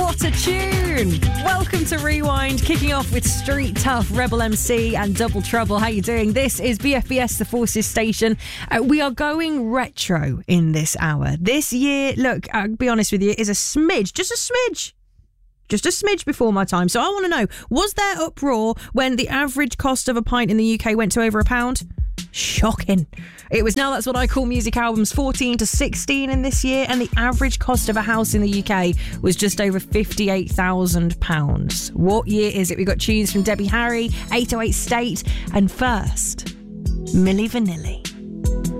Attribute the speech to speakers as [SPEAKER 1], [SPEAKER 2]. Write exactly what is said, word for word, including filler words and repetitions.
[SPEAKER 1] What a tune! Welcome to Rewind, kicking off with Street Tough, Rebel M C and Double Trouble. How you doing? This is B F B S, The Forces Station. Uh, we are going retro in this hour. This year, look, I'll be honest with you, is a smidge, just a smidge. Just a smidge before my time. So I want to know, was there uproar when the average cost of a pint in the U K went to over a pound? Shocking. It was Now That's What I Call Music albums fourteen to sixteen in this year, and the average cost of a house in the U K was just over fifty-eight thousand pounds. What year is it? We've got tunes from Debbie Harry, eight oh eight State, and first, Milli Vanilli.